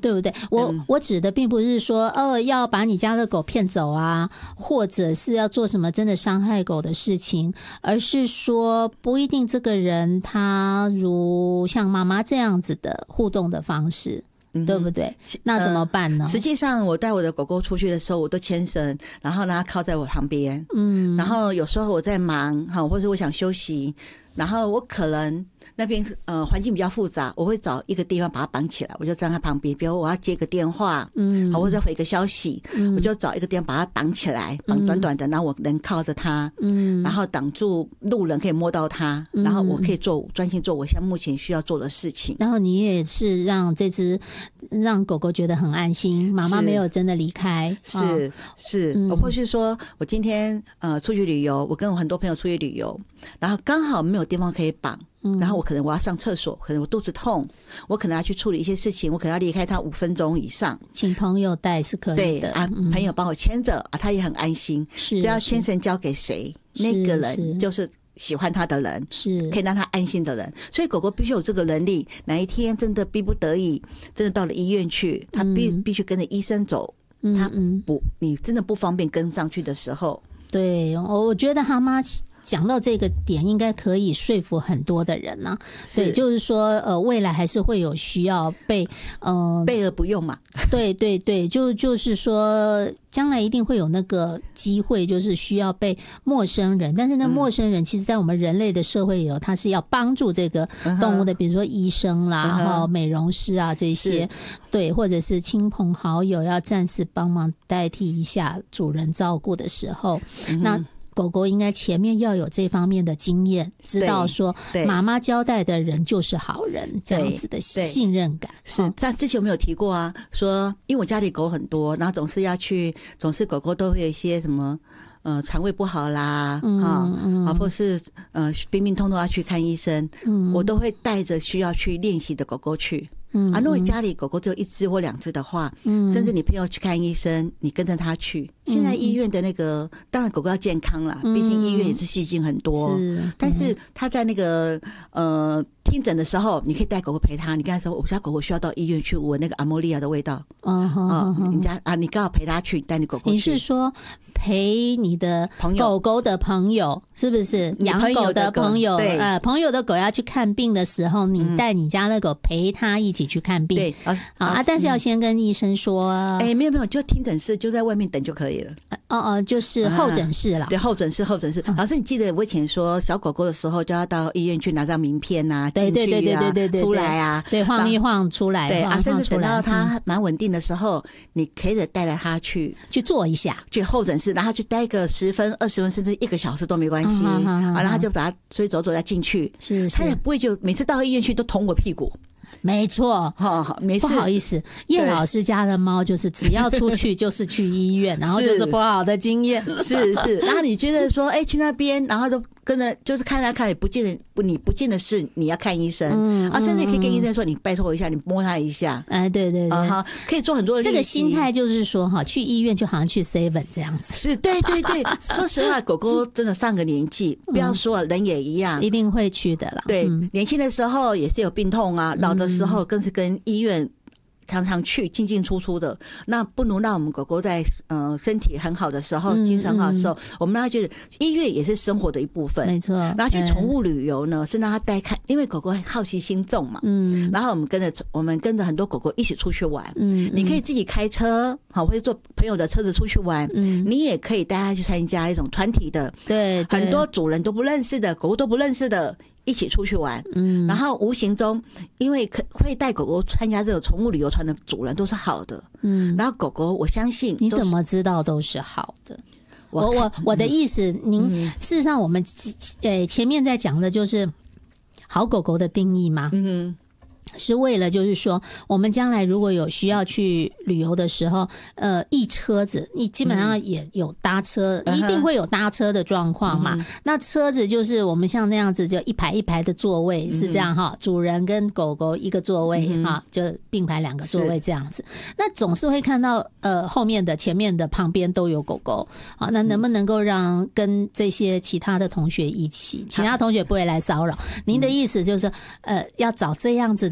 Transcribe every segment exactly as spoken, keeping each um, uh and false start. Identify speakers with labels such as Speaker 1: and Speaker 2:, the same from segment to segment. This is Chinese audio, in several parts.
Speaker 1: 对不对？我、嗯、我指的并不是说哦要把你家的狗骗走啊，或者是要做什么真的伤害狗的事情，而是说不一定这个人他如像妈妈这样子的互动的方式。对不对？那怎么办呢？
Speaker 2: 呃、实际上，我带我的狗狗出去的时候，我都牵绳，然后让它靠在我旁边。嗯，然后有时候我在忙哈，或者我想休息，然后我可能那边呃环境比较复杂，我会找一个地方把它绑起来，我就站在旁边。比如我要接个电话，嗯，好，或者回个消息，嗯，我就找一个地方把它绑起来，绑短短的，然后我能靠着它，嗯，然后挡住路人可以摸到它，然后我可以做专心做我现在目前需要做的事情。
Speaker 1: 然后你也是让这只让狗狗觉得很安心，妈妈没有真的离开，
Speaker 2: 是、哦、是，嗯、或是说我今天呃出去旅游，我跟我很多朋友出去旅游，然后刚好没有地方可以绑。然后我可能我要上厕所，可能我肚子痛，我可能要去处理一些事情，我可能要离开他五分钟以上，
Speaker 1: 请朋友带是可以的。
Speaker 2: 对啊，嗯、朋友帮我牵着啊，他也很安心。是，只要牵绳交给谁，那个人就是喜欢他的人，是可以让他安心的人。所以狗狗必须有这个能力，哪一天真的逼不得已，真的到了医院去，他必、嗯、必须跟着医生走，嗯、他不，你真的不方便跟上去的时候，
Speaker 1: 对，我觉得蛤蟆讲到这个点，应该可以说服很多的人啊。对，就是说，呃，未来还是会有需要被，呃，
Speaker 2: 备而不用嘛。
Speaker 1: 对对对，就就是说，将来一定会有那个机会，就是需要被陌生人。但是那陌生人，其实在我们人类的社会里头，他是要帮助这个动物的，比如说医生啦，然后美容师啊这些，对，或者是亲朋好友要暂时帮忙代替一下主人照顾的时候，嗯、那。狗狗应该前面要有这方面的经验，知道说妈妈交代的人就是好人，这样子的信任感。
Speaker 2: 是，在之前我们有提过啊，说因为我家里狗很多，然后总是要去，总是狗狗都会有一些什么。呃，肠胃不好啦，嗯嗯、啊，或是呃，病病痛痛要去看医生，嗯、我都会带着需要去练习的狗狗去。嗯、啊，如果家里狗狗只有一只或两只的话，嗯、甚至你朋友去看医生，你跟着他去。现在医院的那个，当然狗狗要健康啦，嗯、毕竟医院也是细菌很多。是，但是他在那个呃听诊的时候，你可以带狗狗陪他。你跟他说，我家狗狗需要到医院去闻那个阿莫利亚的味道。哦、啊，你家啊，你刚好陪他去，带你狗狗去。
Speaker 1: 你是说陪你的狗狗的朋友，是不是养狗的朋友？对，呃，朋友的狗要去看病的时候，你带你家的狗陪他一起去看病。对，啊，但是要先跟医生说。
Speaker 2: 哎，没有没有，就听诊室就在外面等就可以了。
Speaker 1: 哦哦，就是候诊室啦。
Speaker 2: 对，候诊室候诊室。老师，你记得我以前说小狗狗的时候，就要到医院去拿张名片啊，
Speaker 1: 对对对对对对对，
Speaker 2: 出来啊，
Speaker 1: 对，晃一晃出来，
Speaker 2: 对啊，甚至等到它蛮稳定的时候，你可以带着它去
Speaker 1: 去做一下，
Speaker 2: 去候诊室，然后去待个十分、二十分，甚至一个小时都没关系。啊，然后就把它所以走走再进去，是，它也不会就每次到医院去都捅我屁股。
Speaker 1: 没错，
Speaker 2: 好好，没事。
Speaker 1: 不好意思，叶老师家的猫就是只要出去就是去医院，然后就是不好的经验。
Speaker 2: 是是，然后你觉得说，哎，去那边，然后就跟着就是看来看，也不见得不，你不见得是你要看医生，嗯，啊，甚至你可以跟医生说，你拜托我一下，你摸他一下。
Speaker 1: 哎，对对对，
Speaker 2: 啊，可以做很多的。
Speaker 1: 这个心态就是说，哈，去医院就好像去 seven 这样子。
Speaker 2: 是，对对对。说实话，狗狗真的上个年纪，不要说人也一样，
Speaker 1: 一定会去的啦。
Speaker 2: 对，年轻的时候也是有病痛啊，老的时候更是跟医院常常去进进出出的，那不能让我们狗狗在呃身体很好的时候，精神很好的时候，嗯嗯、我们让它觉得医院也是生活的一部分，
Speaker 1: 没错。
Speaker 2: 然后去宠物旅游呢，是让它带看，因为狗狗好奇心重嘛，嗯。然后我们跟着我们跟着很多狗狗一起出去玩，嗯，你可以自己开车，好，或者坐朋友的车子出去玩，嗯，你也可以带它去参加一种团体的，对，很多主人都不认识的，狗狗都不认识的。一起出去玩，嗯，然后无形中，因为可会带狗狗参加这种宠物旅游团的主人都是好的，嗯，然后狗狗我相信
Speaker 1: 你怎么知道都是好的？我我我的意思，您、嗯、事实上我们呃前面在讲的就是好狗狗的定义嘛，嗯。是为了就是说我们将来如果有需要去旅游的时候，呃一车子你基本上也有搭车、嗯、一定会有搭车的状况嘛、嗯、那车子就是我们像那样子就一排一排的座位、嗯、是这样哈，主人跟狗狗一个座位哈、嗯，就并排两个座位这样子，那总是会看到呃后面的前面的旁边都有狗狗，好，那能不能够让跟这些其他的同学一起，其他同学不会来骚扰，您的意思就是呃要找这样子的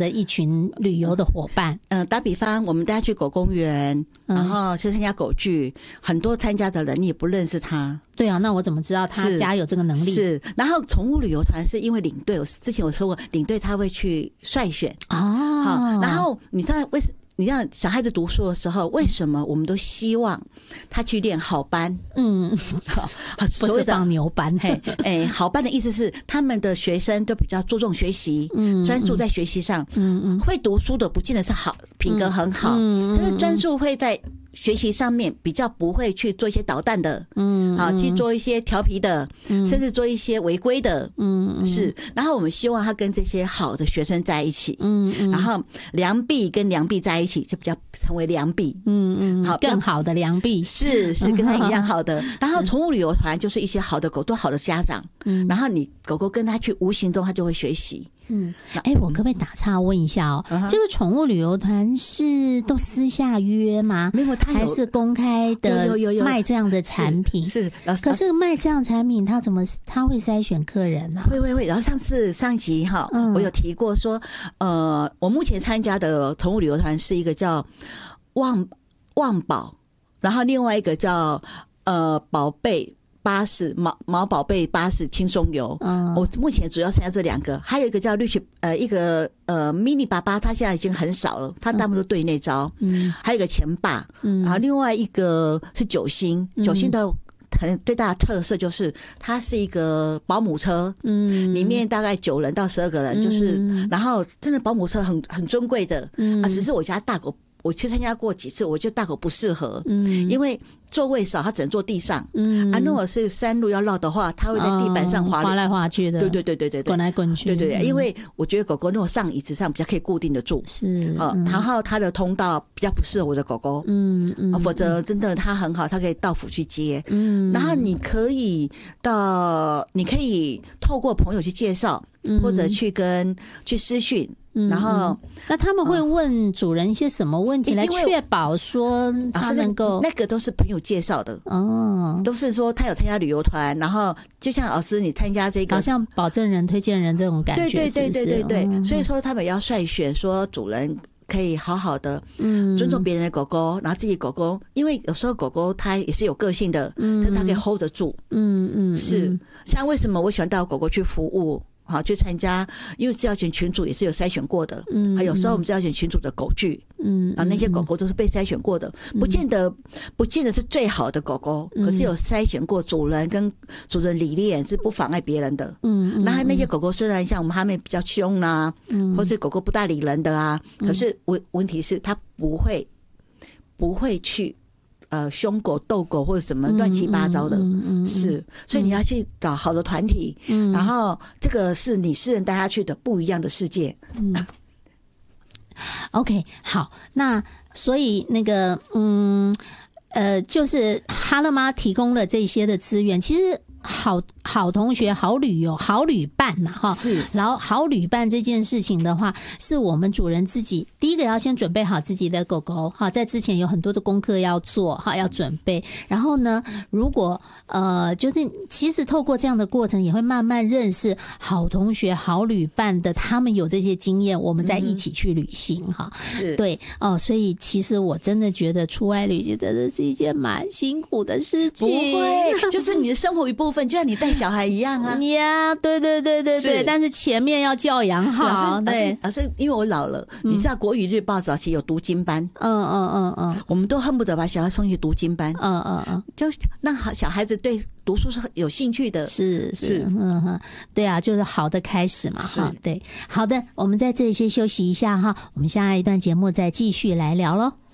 Speaker 1: 的一群旅游的伙伴？
Speaker 2: 嗯、呃，打比方，我们大家去狗公园，然后去参加狗聚，很多参加的人你也不认识他。
Speaker 1: 对啊，那我怎么知道他家有这个能力？
Speaker 2: 是，然后宠物旅游团是因为领队，我之前我说过，领队他会去筛选
Speaker 1: 哦，
Speaker 2: 好，然后你知道为什？你让小孩子读书的时候，为什么我们都希望他去练好班？嗯，
Speaker 1: 不是放牛班。
Speaker 2: 嘿，哎，好班的意思是他们的学生都比较注重学习，嗯，专注在学习上，嗯嗯，会读书的不见得是好品格很好，嗯，但是专注会在学习上面比较不会去做一些捣蛋的，嗯，好去做一些调皮的，嗯，甚至做一些违规的，嗯，是。然后我们希望他跟这些好的学生在一起，嗯嗯，然后良币跟良币在一起就比较成为良币，
Speaker 1: 嗯嗯，好，更好的良币
Speaker 2: 是是跟他一样好的。然后宠物旅游团就是一些好的狗，多好的家长，嗯，然后你狗狗跟他去，无形中他就会学习。
Speaker 1: 嗯，哎，我可不可以打岔问一下哦？嗯、这个宠物旅游团是都私下约吗？
Speaker 2: 没有，他
Speaker 1: 还是公开的
Speaker 2: 有有有
Speaker 1: 卖这样的产品？
Speaker 2: 是，是
Speaker 1: 可是卖这样产品，他怎么他会筛选客人呢、啊？
Speaker 2: 会会会。然后上次上一集哈，嗯、我有提过说，呃，我目前参加的宠物旅游团是一个叫旺旺宝，然后另外一个叫呃宝贝。巴士毛毛宝贝巴士轻松游，嗯，我目前主要参加这两个，还有一个叫绿曲，呃，一个呃 mini 爸爸，他现在已经很少了，他大部分都对内招，嗯，还有一个前爸，嗯，然后另外一个是九星，九星的很最大的特色就是它是一个保姆车，嗯，里面大概九人到十二个人，就是，嗯、然后真的保姆车很很尊贵的，嗯，啊，只是我家大狗。我去参加过几次，我觉得大狗不适合，嗯，因为座位少，它只能坐地上，嗯，啊，如果是山路要绕的话，它会在地板上滑、
Speaker 1: 哦、滑来滑去的，
Speaker 2: 对对对对对，
Speaker 1: 滚来滚去，
Speaker 2: 对对对，因为我觉得狗狗如果上椅子上比较可以固定得住，
Speaker 1: 是，
Speaker 2: 呃、嗯，然后它的通道比较不适合我的狗狗，嗯嗯、啊，否则真的它很好，它可以到府去接，嗯，然后你可以到，你可以透过朋友去介绍，嗯、或者去跟去私讯。然后，
Speaker 1: 嗯、那他们会问主人一些什么问题来确保说他能够？
Speaker 2: 那个都是朋友介绍的哦，都是说他有参加旅游团，然后就像老师你参加这个，
Speaker 1: 好像保证人、推荐人这种感觉，
Speaker 2: 对对对对对对。
Speaker 1: 嗯、
Speaker 2: 所以说他们要筛选，说主人可以好好的尊重别人的狗狗，然后自己狗狗，因为有时候狗狗它也是有个性的，嗯、但是它可以 hold 得住，嗯嗯，是。像为什么我喜欢带我狗狗去服务？好，去参加，因为自要选群组也是有筛选过的，嗯，还有时候我们自要选群组的狗聚，嗯，啊，那些狗狗都是被筛选过的，嗯、不见得不见得是最好的狗狗，嗯、可是有筛选过主人跟主人理念是不妨碍别人的，嗯，那那些狗狗虽然像我们哈妹比较凶啦、啊，嗯，或是狗狗不大理人的啊，可是问问题是它不会不会去。呃，凶狗、斗狗或者什么乱七八糟的，嗯嗯嗯、是，所以你要去找好的团体，嗯、然后这个是你私人带他去的不一样的世界。嗯、
Speaker 1: OK， 好，那所以那个，嗯，呃，就是哈乐妈提供了这些的资源，其实。好好同学好旅游好旅伴呐、啊、哈，
Speaker 2: 是，
Speaker 1: 然后好旅伴这件事情的话，是我们主人自己第一个要先准备好自己的狗狗哈，在之前有很多的功课要做哈，要准备。然后呢，如果呃，就是其实透过这样的过程，也会慢慢认识好同学好旅伴的，他们有这些经验，我们再一起去旅行哈。
Speaker 2: 是，
Speaker 1: 对哦，所以其实我真的觉得出外旅行真的是一件蛮辛苦的事情。
Speaker 2: 不会，就是你的生活一部分。就像你带小孩一样啊，
Speaker 1: 呀，对对对对对，但是前面要教养好。
Speaker 2: 对，老师，因为我老了，嗯、你知道《国语日报》早期有读经班，嗯嗯嗯嗯，我们都恨不得把小孩送去读经班，嗯嗯嗯，就让小孩子对读书是有兴趣的，
Speaker 1: 是是，嗯哼，对啊，就是好的开始嘛，哈，对，好的，我们在这里先休息一下哈，我们下一段节目再继续来聊咯。